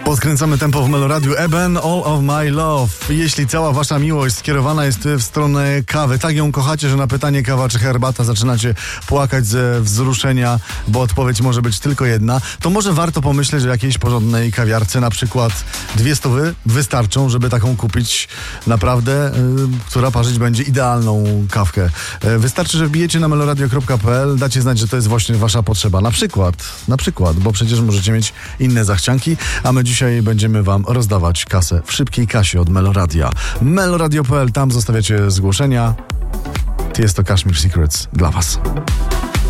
Podkręcamy tempo w Meloradiu. Eben, All of My Love. Jeśli cała wasza miłość skierowana jest w stronę kawy, tak ją kochacie, że na pytanie kawa czy herbata zaczynacie płakać ze wzruszenia, bo odpowiedź może być tylko jedna, to może warto pomyśleć o jakiejś porządnej kawiarce, na przykład 200 wystarczą, żeby taką kupić naprawdę, która parzyć będzie idealną kawkę. Wystarczy, że wbijecie na meloradio.pl, dacie znać, że to jest właśnie wasza potrzeba. Na przykład, bo przecież możecie mieć inne zachcianki, a my dzisiaj będziemy wam rozdawać kasę w szybkiej kasie od Meloradia. Meloradio.pl, tam zostawiacie zgłoszenia. Jest to Kashmir Secrets dla was.